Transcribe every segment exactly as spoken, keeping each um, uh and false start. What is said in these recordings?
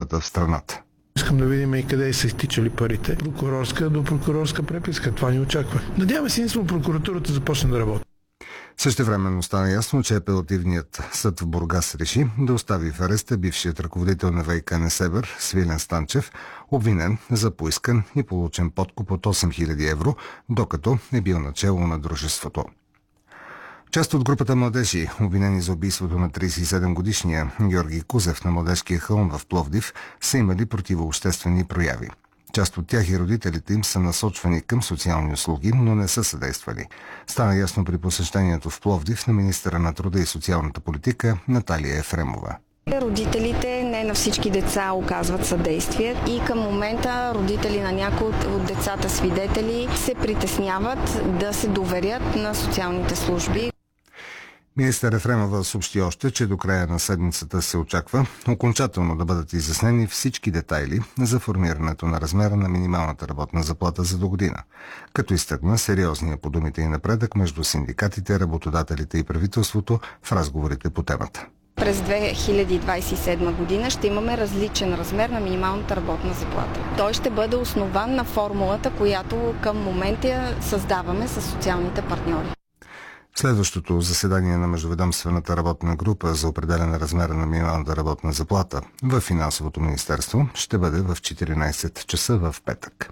прокуратурата в страната. Искам да видим и къде са изтичали парите. Прокурорска до прокурорска преписка. Това ни очаква. Надяваме се, единствено прокуратурата започне да работи. Същевременно стана ясно, че апелативният съд в Бургас реши да остави в ареста бившият ръководител на ВиК Несебър Свилен Станчев, обвинен за поискан и получен подкуп от осем хиляди евро, докато е бил начело на дружеството. Част от групата младежи, обвинени за убийството на тридесет и седем годишния Георги Кузев на Младежкия хълм в Пловдив, са имали противообществени прояви. Част от тях и родителите им са насочвани към социални услуги, но не са съдействали. Стана ясно при посещението в Пловдив на министъра на труда и социалната политика Наталия Ефремова. Родителите не на всички деца оказват съдействие и към момента родители на някои от децата свидетели се притесняват да се доверят на социалните служби. Министър Ефремова съобщи още, че до края на седмицата се очаква окончателно да бъдат изяснени всички детайли за формирането на размера на минималната работна заплата за до година, като изтъкна сериозния по думите и напредък между синдикатите, работодателите и правителството в разговорите по темата. През две хиляди двадесет и седма година ще имаме различен размер на минималната работна заплата. Той ще бъде основан на формулата, която към момента създаваме с социалните партньори. Следващото заседание на Междуведомствената работна група за определяне размера на минималната работна заплата в Финансовото министерство ще бъде в четиринадесет часа в петък.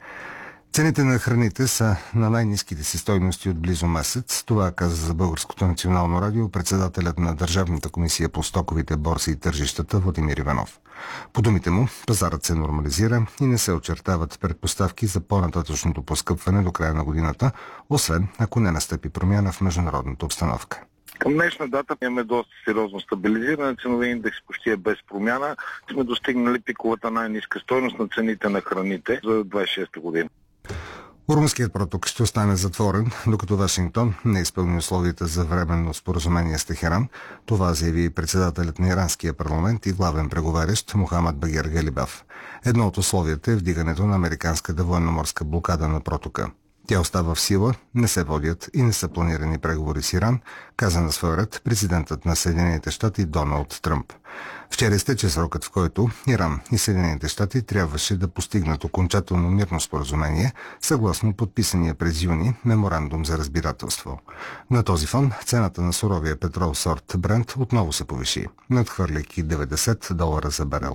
Цените на храните са на най-ниските си стойности от близо месец. Това каза за Българското национално радио председателят на Държавната комисия по стоковите борси и тържищата Владимир Иванов. По думите му, пазарът се нормализира и не се очертават предпоставки за по-нататъчното поскъпване до края на годината, освен ако не настъпи промяна в международната обстановка. Към днешна дата имаме доста сериозно стабилизиране, ценови индекс почти е без промяна. Сме достигнали пиковата най-ниска стойност на цените на храните за двадесет и шеста година. Урумският проток ще остане затворен, докато Вашингтон не изпълни условията за временно споразумение с Техеран. Това заяви председателят на иранския парламент и главен преговарящ Мохамад Багер Галибаф. Едно от условията е вдигането на американската военноморска блокада на протока. Тя остава в сила, не се водят и не са планирани преговори с Иран, каза на своя ред президентът на Съединените щати Доналд Тръмп. Вчера изтече срокът, в който Иран и Съединените щати трябваше да постигнат окончателно мирно споразумение, съгласно подписания през юни меморандум за разбирателство. На този фон цената на суровия петрол сорт Брент отново се повиши, надхвърляйки деветдесет долара за барел.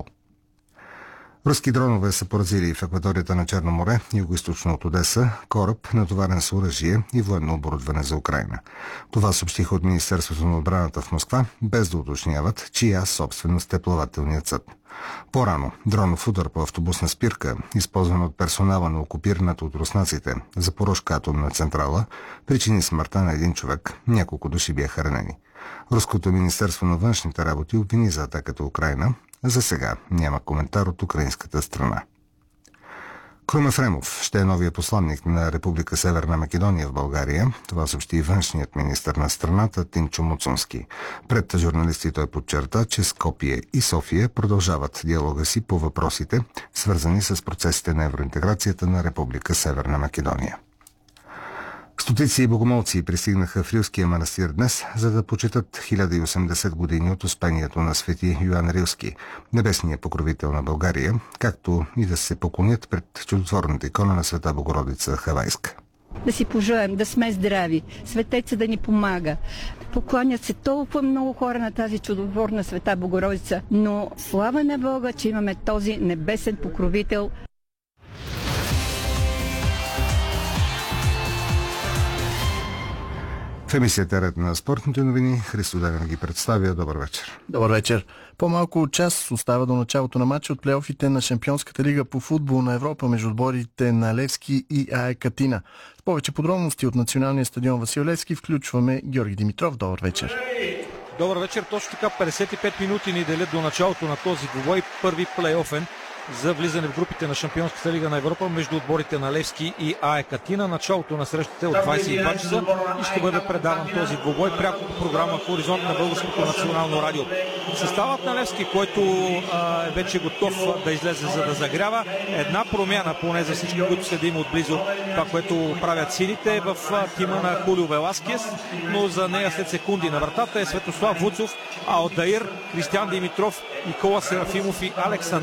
Руски дронове са поразили в акваторията на Черно море, югоизточно от Одеса, кораб, натоварен с оръжие и военно оборудване за Украйна. Това съобщиха от Министерството на отбраната в Москва, без да уточняват, чия собственост е плавателният съд. По-рано дронов удар по автобусна спирка, използван от персонала на окупираната от руснаците Запорожка атомна централа, причини смъртта на един човек, няколко души бяха ранени. Руското министерство на външните работи обвини за атаката Украйна. За сега няма коментар от украинската страна. Крум Ефремов ще е новия посланник на Република Северна Македония в България. Това съобщи външният министър на страната Тимчо Муцунски. Пред журналисти той подчерта, че Скопие и София продължават диалога си по въпросите, свързани с процесите на евроинтеграцията на Република Северна Македония. Стотици и богомолци пристигнаха в Рилския манастир днес, за да почитат хиляда и осемдесет години от успението на свети Йоан Рилски, небесния покровител на България, както и да се поклонят пред чудотворната икона на Света Богородица Хавайска. Да си пожелаем, да сме здрави, светеца да ни помага. Покланят се толкова много хора на тази чудотворна Света Богородица, но слава на Бога, че имаме този небесен покровител. В емисията Ред на спортните новини Христо Денев ги представя. Добър вечер. Добър вечер. По-малко от час остава до началото на матча от плейофите на Шампионската лига по футбол на Европа между отборите на Левски и АЕК Атина. С повече подробности от националния стадион Васил Левски включваме Георги Димитров. Добър вечер. Добър вечер. Точно така петдесет и пет минути ни делят до началото на този двубой. Първи плейофен за влизане в групите на Шампионската лига на Европа между отборите на Левски и АЕК Атина. Началото на срещата е от двадесет и два часа и ще бъде предаван този двубой пряко по програма Хоризонт на Българското национално радио. Съставът на Левски, който а, е вече готов да излезе за да загрява, една промяна, поне за всички, които следим отблизо това, което правят сините в а, тима на Хулио Веласкес, но за нея след секунди на вратата е Светослав Вуцов, Алдаир, Кристиан Димитров, Никола Серафимов и Алекс